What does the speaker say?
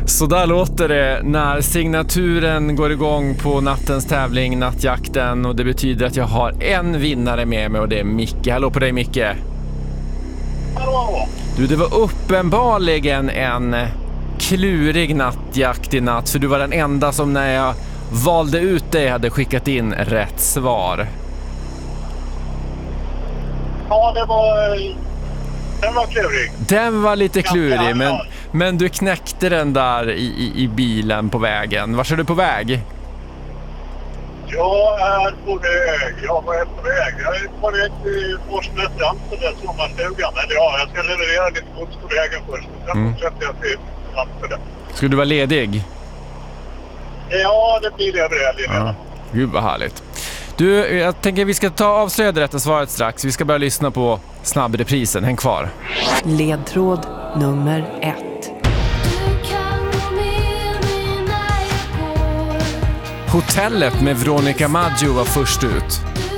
Så där låter det när signaturen går igång på nattens tävling, nattjakten. Och det betyder att jag har en vinnare med mig och det är Micke. Hallå på dig, Micke. Hallå. Du, det var uppenbarligen en klurig nattjakt i natt. För du var den enda som när jag valde ut dig hade skickat in rätt svar. Ja, den var klurig. Den var lite klurig, men du knäckte den där i bilen på vägen. Var är du på väg? Jag är på väg. Jag är på väg till Forsnässtrand på den sommarstugan. Men ja, jag ska leverera lite gods på vägen först. Sen fortsätter jag till Amsterdam. Ska du vara ledig? Ja, det blir det. Ja. Gud vad härligt. Du, jag tänker vi ska avslöja det rätta svaret strax. Vi ska börja lyssna på snabbreprisen. Häng kvar. Ledtråd nummer 1. Hotellet med Veronica Maggio var först ut.